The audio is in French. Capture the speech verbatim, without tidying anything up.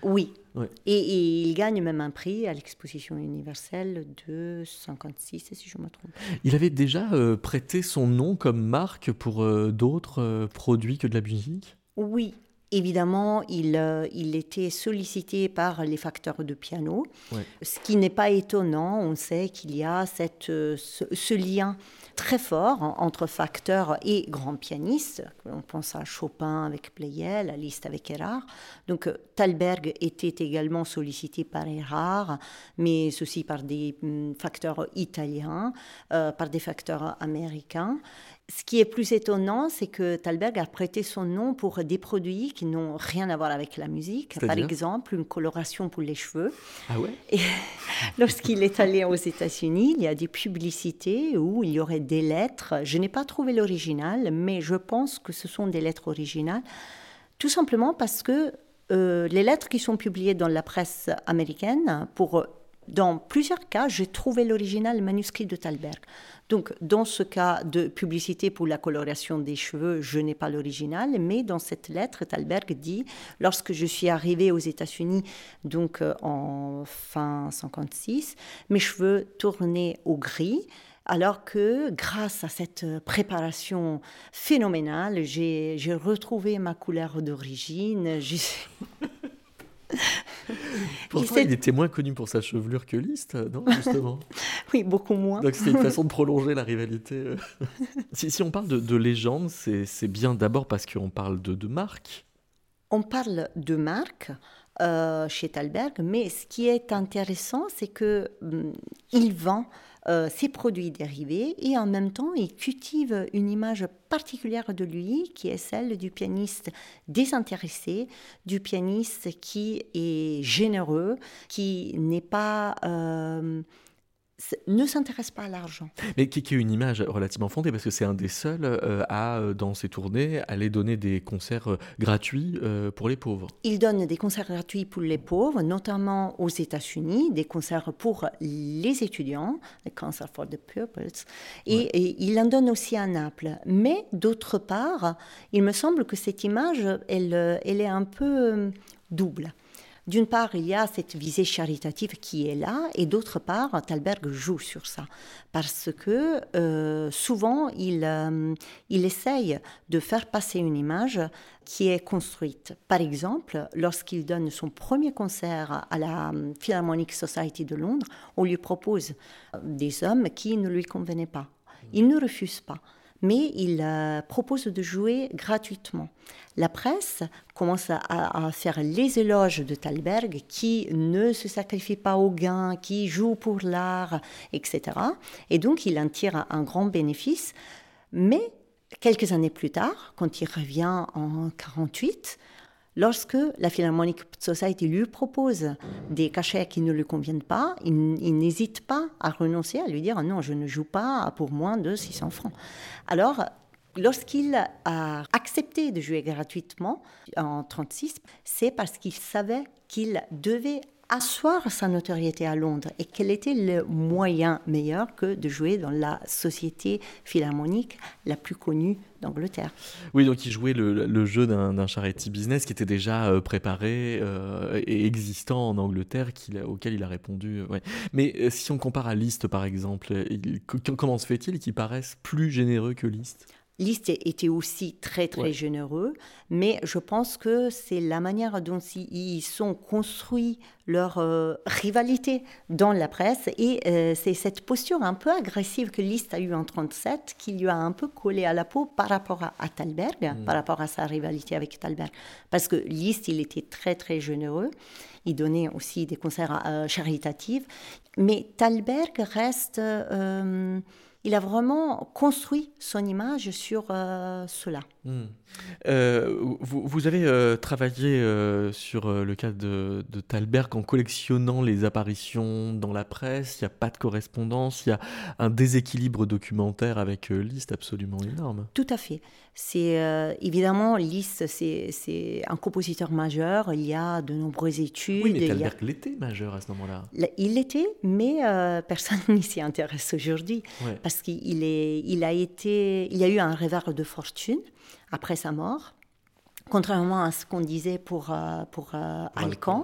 Oui. Ouais. Et, et il gagne même un prix à l'exposition universelle de cinquante-six, si je me trompe. Il avait déjà euh, prêté son nom comme marque pour euh, d'autres euh, produits que de la musique? Oui, évidemment, il, euh, il était sollicité par les facteurs de piano, Ouais. ce qui n'est pas étonnant. On sait qu'il y a cette, euh, ce, ce lien très fort en- entre facteurs et grands pianistes. On pense à Chopin avec Pleyel, à Liszt avec Erard. Donc euh, Thalberg était également sollicité par Erard, mais aussi par des hum, facteurs italiens, euh, par des facteurs américains. Ce qui est plus étonnant, c'est que Thalberg a prêté son nom pour des produits qui n'ont rien à voir avec la musique. Par C'est-à-dire? exemple, une coloration pour les cheveux. Ah ouais? Et lorsqu'il est allé aux États-Unis, il y a des publicités où il y aurait des lettres. Je n'ai pas trouvé l'original, mais je pense que ce sont des lettres originales. Tout simplement parce que euh, les lettres qui sont publiées dans la presse américaine, pour, dans plusieurs cas, j'ai trouvé l'original manuscrit de Thalberg. Donc, dans ce cas de publicité pour la coloration des cheveux, je n'ai pas l'original, mais dans cette lettre, Thalberg dit, lorsque je suis arrivé aux États-Unis, donc euh, en fin cinquante-six, mes cheveux tournaient au gris, alors que grâce à cette préparation phénoménale, j'ai, j'ai retrouvé ma couleur d'origine. J'ai... Pourtant, c'est... il était moins connu pour sa chevelure que Liszt, non, justement. Oui, beaucoup moins. Donc c'était une façon de prolonger la rivalité. euh. si, si on parle de, de légende, c'est, c'est bien d'abord parce qu'on parle de, de marque. On parle de marque euh, chez Thalberg, mais ce qui est intéressant, c'est que hum, il vend euh, ses produits dérivés et en même temps, il cultive une image particulière de lui, qui est celle du pianiste désintéressé, du pianiste qui est généreux, qui n'est pas euh, ne s'intéresse pas à l'argent. Mais qui, qui est une image relativement fondée, parce que c'est un des seuls euh, à, euh, dans ses tournées, aller donner des concerts euh, gratuits euh, pour les pauvres. Il donne des concerts gratuits pour les pauvres, notamment aux États-Unis, des concerts pour les étudiants, les Concerts for the Pupils, et, Ouais. et il en donne aussi à Naples. Mais d'autre part, il me semble que cette image, elle, elle est un peu double. D'une part, il y a cette visée charitative qui est là, et d'autre part, Thalberg joue sur ça. Parce que euh, souvent, il, euh, il essaye de faire passer une image qui est construite. Par exemple, lorsqu'il donne son premier concert à la Philharmonic Society de Londres, on lui propose des hommes qui ne lui convenaient pas. Il ne refuse pas, mais il euh, propose de jouer gratuitement. La presse commence à, à faire les éloges de Thalberg, qui ne se sacrifie pas au gain, qui joue pour l'art, et cetera. Et donc, il en tire un grand bénéfice. Mais quelques années plus tard, quand il revient en quarante-huit, lorsque la Philharmonic Society lui propose des cachets qui ne lui conviennent pas, il, il n'hésite pas à renoncer, à lui dire « non, je ne joue pas pour moins de six cents francs ». Alors, lorsqu'il a accepté de jouer gratuitement en mille neuf cent trente-six, c'est parce qu'il savait qu'il devait asseoir sa notoriété à Londres et quel était le moyen meilleur que de jouer dans la société philharmonique la plus connue d'Angleterre. Oui, donc il jouait le, le jeu d'un, d'un charity business qui était déjà euh, préparé euh, et existant en Angleterre, qu'il a, auquel il a répondu. Euh, ouais. Mais euh, si on compare à Liszt, par exemple, il, comment se fait-il qu'il paraisse plus généreux que Liszt ? Liszt était aussi très très ouais. généreux, mais je pense que c'est la manière dont ils sont construits leur euh, rivalité dans la presse et euh, c'est cette posture un peu agressive que Liszt a eue en trente-sept qui lui a un peu collé à la peau par rapport à, à Thalberg, mmh. par rapport à sa rivalité avec Thalberg. Parce que Liszt, il était très très généreux, il donnait aussi des concerts euh, caritatifs, mais Thalberg reste... Euh, il a vraiment construit son image sur euh, cela. Mmh. Euh, vous, vous avez euh, travaillé euh, sur euh, le cas de, de Thalberg en collectionnant les apparitions dans la presse. Il n'y a pas de correspondance, il y a un déséquilibre documentaire avec euh, Liszt absolument énorme. Tout à fait. C'est, euh, évidemment, Liszt, c'est, c'est un compositeur majeur. Il y a de nombreuses études. Oui, mais Thalberg a... l'était majeur à ce moment-là. Il l'était, mais euh, personne n'y s'y intéresse aujourd'hui. Ouais. Parce qu'il est, il a été, il y a eu un revers de fortune après sa mort. Contrairement à ce qu'on disait pour, euh, pour euh, Alcan,